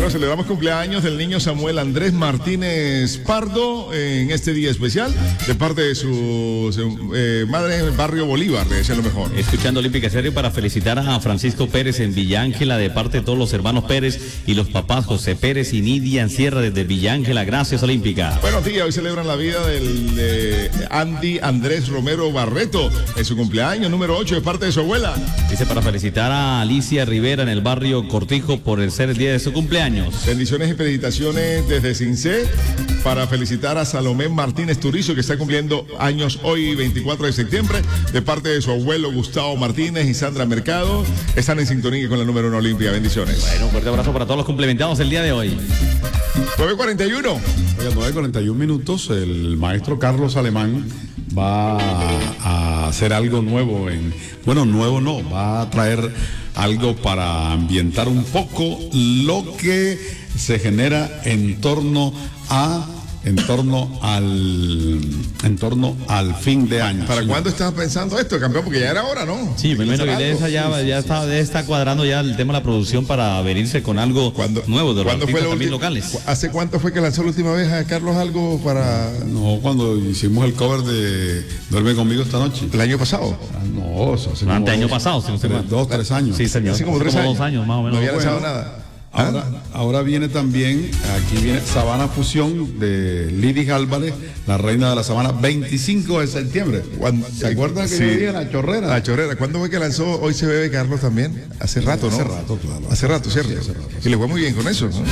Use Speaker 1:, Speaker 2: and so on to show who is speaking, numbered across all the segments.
Speaker 1: Bueno, celebramos cumpleaños del niño Samuel Andrés Martínez Pardo en este día especial de parte de su madre en el barrio Bolívar, le deseo lo mejor.
Speaker 2: Escuchando Olímpica Estéreo para felicitar a Francisco Pérez en Villa Ángela de parte de todos los hermanos Pérez y los papás José Pérez y Nidia Sierra desde Villa Ángela. Gracias, Olímpica.
Speaker 1: Buenos días, hoy celebran la vida del Andy Andrés Romero Barreto en su cumpleaños número 8 de parte de su abuela.
Speaker 2: Dice para felicitar a Alicia Rivera en el barrio Cortijo por el ser el día de su cumpleaños.
Speaker 1: Bendiciones y felicitaciones desde Cincé para felicitar a Salomé Martínez Turizo, que está cumpliendo años hoy, 24 de septiembre, de parte de su abuelo Gustavo Martínez y Sandra Mercado. Están en sintonía con la número 1 Olimpia. Bendiciones.
Speaker 2: Bueno, un fuerte abrazo para todos los complementados el día de hoy.
Speaker 1: 9:41.
Speaker 3: Oiga, 9:41 minutos. El maestro Carlos Alemán va a hacer algo nuevo nuevo no, va a traer algo para ambientar un poco lo que se genera en torno al fin de año.
Speaker 1: ¿Para cuándo estabas pensando esto, campeón? Porque ya era hora, ¿no?
Speaker 2: Sí, primero que ya está cuadrando ya el tema de la producción para venirse con algo nuevo de los artistas también locales.
Speaker 1: ¿Hace cuánto fue que lanzó la última vez a Carlos algo para...?
Speaker 3: No, cuando hicimos el cover de Duerme Conmigo esta noche.
Speaker 1: ¿El año pasado?
Speaker 3: No, eso hace
Speaker 2: año pasado, si no sé mal.
Speaker 3: 2-3 años.
Speaker 2: Sí, señor.
Speaker 1: Hace como 3 años.
Speaker 2: 2 años más o menos.
Speaker 1: No había lanzado nada.
Speaker 3: Ahora viene también, aquí viene Sabana Fusión de Lidis Álvarez, la reina de la Sabana, 25 de septiembre. ¿Se acuerdan que yo dije La Chorrera?
Speaker 1: La Chorrera. ¿Cuándo fue que lanzó Hoy se bebe Carlos también? Hace rato, ¿no?
Speaker 3: Hace rato, claro.
Speaker 1: Hace rato, ¿cierto?
Speaker 3: Sí, hace rato.
Speaker 1: Y le fue muy bien con eso, ¿no?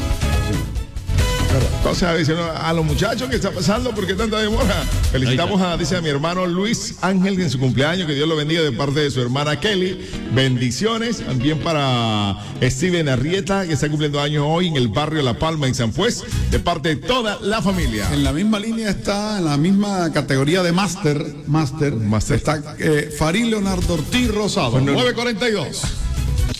Speaker 1: Entonces, diciendo a los muchachos, ¿qué está pasando? ¿Por qué tanta demora? Felicitamos a mi hermano Luis Ángel en su cumpleaños, que Dios lo bendiga de parte de su hermana Kelly. Bendiciones. También para Steven Arrieta, que está cumpliendo años hoy en el barrio La Palma, en San Fués, de parte de toda la familia.
Speaker 3: En la misma línea está, en la misma categoría de Master. Está Farid Leonardo Ortiz Rosado, 9:42.